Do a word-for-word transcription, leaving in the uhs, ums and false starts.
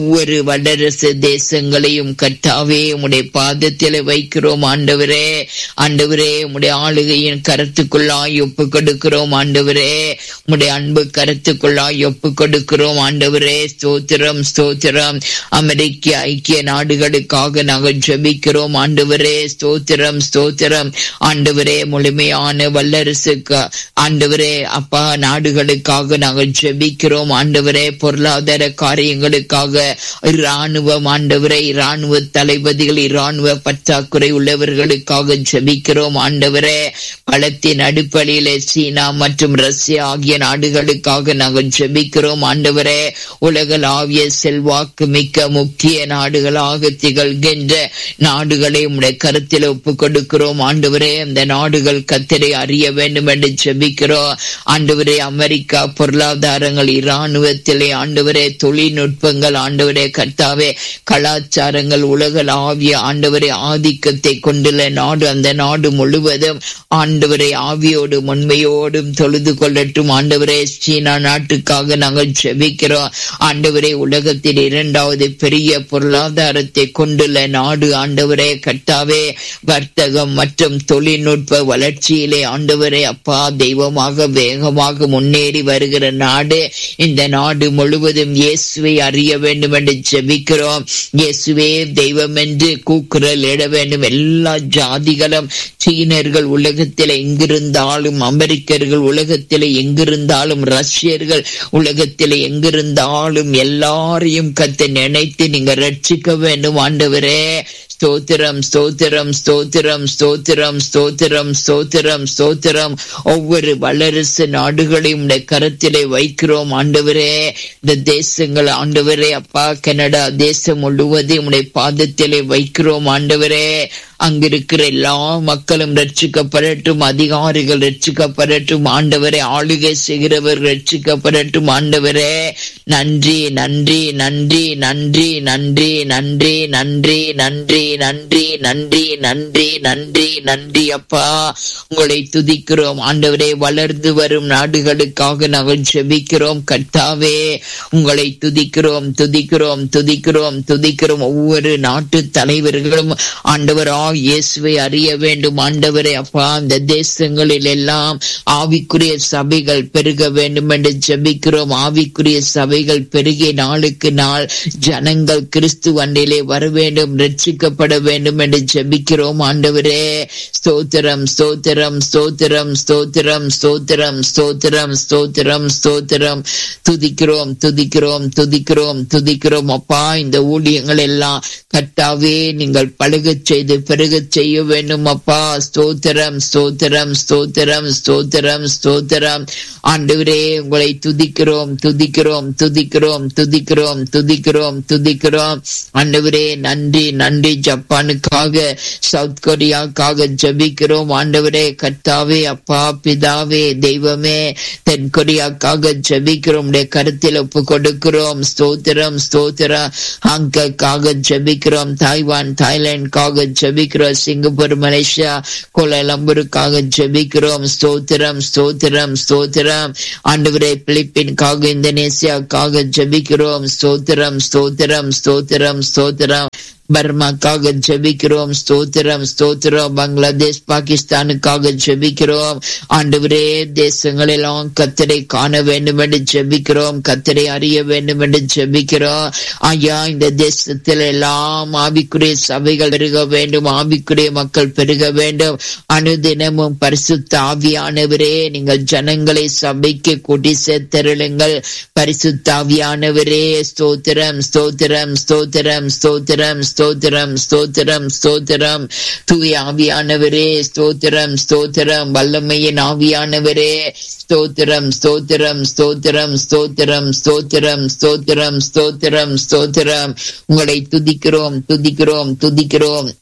ஒவ்வொரு வல்லரசு தேசங்களையும் கர்த்தாவே உம்முடைய பாதத்திலே வைக்கிறோம் ஆண்டவரே. ஆண்டவரே உம்முடைய ஆளுகையின் கருத்துக்குள்ளாய் ஒப்பு கொடுக்கிறோம் ஆண்டவரே. உம்முடைய அன்பு கருத்துக்குள்ளாய் ஒப்பு கொடுக்கிறோம் ஆண்டவரே. ஸ்தோத்திரம் ஸ்தோத்திரம். அமெரிக்க ஐக்கிய நாடுகளுக்காக நாங்கள் ஜெபிக்கிறோம் ஆண்டவரே. ஸ்தோத்திரம் ஸ்தோத்திரம். ஆண்டவரே முழுமையான வல்லரசுக்கு ஆண்டவரே அப்பா நாடுகளுக்காக நாங்கள் ஜெபிக்கிறோம் ஆண்டவரே. பொருளாதார காரியங்களுக்காக இராணுவம் ஆண்டவரை இராணுவ தளபதிகள் இராணுவ பற்றாக்குறை உள்ளவர்களுக்காக ஜெபிக்கிறோம் ஆண்டவரே. பலத்தின் அடிப்படையிலே சீனா மற்றும் ரஷ்யா ஆகிய நாடுகளுக்காக நாங்கள் ஜெபிக்கிறோம் ஆண்டவரே. உலகளாவிய செல்வாக்கு மிக்க முக்கிய நாடுகளாக திகழ்கின்ற நாடுகளை உடைய கருத்தில் ஒப்பு கொடுக்கிறோம் ஆண்டவரே. அந்த நாடுகள் கர்த்தரை அறிய வேண்டும் என்று ஜெபிக்கிறோம் ஆண்டவரே. அமெரிக்கா பொருளாதாரங்கள் இராணுவத்திலே ஆண்டவரே தொழில்நுட்பங்கள் ஆண்டவரே கர்த்தாவே கலாச்சாரங்கள் உலகளாவிய ஆண்டவரே ஆதிக்கத்தை கொண்டுள்ள நாடு. அந்த நாடு முழுவதும் ஆண்டவரை ஆவியோடும் உண்மையோடும் தொழுது கொள்ளட்டும் ஆண்டவரே. சீனா நாட்டுக்காக நாங்கள் ஜெபிக்கிறோம் ஆண்டவரே. உலகத்தில் இரண்டாவது பெரிய பொருளாதாரத்தை கொண்டுள்ள நாடு ஆண்டவரே கர்த்தாவே. வர்த்தகம் மற்றும் தொழில்நுட்ப வளர்ச்சியிலே ஆண்டவரே அப்பா தெய்வமாக வேகமாக முன்னேறி வருகிற நாடு. இந்த நாடு முழுவதும் இயேசுவை அறிய வேண்டும் என்று ஜெபிக்கிறோம். இயேசுவே தெய்வம் என்று கூக்குரல் இட வேண்டும். எல்லா ஜாதிகளும் சீனர்கள் உலகத்தில் எங்கிருந்தாலும், அமெரிக்கர்கள் உலகத்தில் எங்கிருந்தாலும், ரஷ்யர்கள் உலகத்தில் எங்கிருந்தாலும் எல்லாரையும் கத்தை நினைத்து நீங்க ரட்சிக்க வேண்டும் ஆண்டவரே. ஸ்தோத்திரம் ஸ்தோத்திரம் ஸ்தோத்திரம் ஸ்தோத்திரம் ஸ்தோத்திரம் ஸ்தோத்திரம் ஸ்தோத்திரம். ஒவ்வொரு வல்லரசு நாடுகளையும் கரத்திலே வைக்கிறோம் ஆண்டவரே. இந்த தேசங்கள் ஆண்டவரே அப்பா கனடா தேசம் முழுவதையும் உடைய பாதத்திலே வைக்கிறோம் ஆண்டவரே. அங்கிருக்கிற எல்லா மக்களும் ரட்சிக்கப்படட்டும், அதிகாரிகள் ரட்சிக்கப்படட்டும் ஆண்டவரே, ஆளுகை செய்கிறவர்கள் ரட்சிக்கப்படட்டும் ஆண்டவரே. நன்றி நன்றி நன்றி நன்றி நன்றி நன்றி நன்றி நன்றி நன்றி நன்றி நன்றி நன்றி நன்றி அப்பா. உங்களை துதிக்கிறோம் ஆண்டவரே. வளர்ந்து வரும் நாடுகளுக்காக நாங்கள் ஜெபிக்கிறோம் கர்த்தாவே. உங்களை துதிக்கிறோம் துதிக்கிறோம் துதிக்கிறோம் துதிக்கிறோம். ஒவ்வொரு நாட்டு தலைவர்களும் ஆண்டவரா இயேசுவை அறிய வேண்டும் ஆண்டவரே அப்பா. அந்த தேசங்களில் எல்லாம் ஆவிக்குரிய சபைகள் பெருக வேண்டும் என்று ஜெபிக்கிறோம். ஆவிக்குரிய சபைகள் பெருகிய நாளுக்கு நாள் ஜனங்கள் கிறிஸ்து அண்டையிலே வர வேண்டும், ரட்சிக்கப்பட வேண்டும் என்று ஜெபிக்கிறோம் ஆண்டவரே. ஸ்தோத்திரம் ஸ்தோத்திரம் ஸ்தோத்திரம் ஸ்தோத்திரம் ஸ்தோத்திரம் ஸ்தோத்திரம் ஸ்தோத்திரம் ஸ்தோத்திரம். துதிக்கிறோம் துதிக்கிறோம் துதிக்கிறோம் துதிக்கிறோம் அப்பா. இந்த ஊழியங்கள் எல்லாம் கர்த்தாவே நீங்கள் பழுகச் செய்து பெருகச் செய்ய வேண்டும் அப்பா. ஸ்தோத்திரம் ஸ்தோத்திரம் ஸ்தோத்திரம் ஸ்தோத்திரம் ஸ்தோத்திரம். ஆண்டவரே உங்களை துதிக்கிறோம் துதிக்கிறோம் துதிக்கிறோம் துதிக்கிறோம் துதிக்கிறோம் துதிக்கிறோம் ஆண்டவரே. நன்றி நன்றி. ஜப்பானுக்காக சவுத் கொரியாக்காக ஜெபிக்கிறோம் ஆண்டவரே கர்த்தாவே அப்பா பிதாவே தெய்வமே. தென் கொரியாக்காக ஜெபிக்கிறோம், கருத்தில் ஒப்பு கொடுக்கிறோம். ஸ்தோத்திரம் ஸ்தோத்திரம். ஹாங்காங்காக ஜெபிக்கிறோம், தாய்வான் தாய்லாந்துக்காக ஜெபிக்கிறோம், சிங்கப்பூர் மலேசியா கோலாலம்பூருக்காக ஜெபிக்கிறோம். ஸ்தோத்திரம் ஸ்தோத்திரம் ஸ்தோத்திரம். ஆண்டவரே பிலிப்பின்காக இந்தோனேசியாக்காக ஜெபிக்கிறோம். ஸ்தோத்திரம் ஸ்தோத்திரம் ஸ்தோத்திரம் ஸ்தோத்திரம். பர்மாக்காக ஜெபிக்கிறோம். ஸ்தோத்திரம் ஸ்தோத்திரம். பங்களாதேஷ் பாகிஸ்தானுக்காக ஜெபிக்கிறோம் ஆண்டவரே. தேசங்களெல்லாம் கர்த்தரை காண வேண்டும் என்று ஜெபிக்கிறோம், கர்த்தரை அறிய வேண்டும் என்று ஜெபிக்கிறோம் ஐயா. இந்த தேசத்தில் எல்லாம் ஆவிக்குரிய சபைகள் பெருக வேண்டும், ஆவிக்குரிய மக்கள் பெருக வேண்டும். அனுதினமும் பரிசுத்த ஆவியானவரே நீங்கள் ஜனங்களை சபைக்கு கூட்டி சேர்த்தருளுங்கள். பரிசுத்த ஆவியானவரே ஸ்தோத்திரம் ஸ்தோத்திரம் ஸ்தோத்திரம் ஸ்தோத்திரம் ஸ்தோத்திரம் ஸ்தோத்திரம் ஸ்தோத்திரம். தூய ஆவியானவரே ஸ்தோத்திரம் ஸ்தோத்திரம். வல்லமையின் ஆவியானவரே ஸ்தோத்திரம் ஸ்தோத்திரம் ஸ்தோத்திரம் ஸ்தோத்திரம் ஸ்தோத்திரம் ஸ்தோத்திரம் ஸ்தோத்திரம் ஸ்தோத்திரம். உங்களை துதிக்கிறோம் துதிக்கிறோம் துதிக்கிறோம்